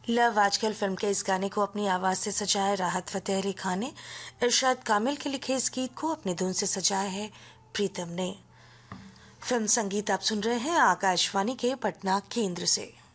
Love आजकल film के इस गाने को अपनी आवाज से सजाया राहत फतेह अली खान ने। इरशाद कामिल के लिखे इस गीत को अपनी धुन से सजाया है प्रीतम ने। फिल्म संगीत आप सुन रहे हैं आकाशवाणी के पटना केंद्र से।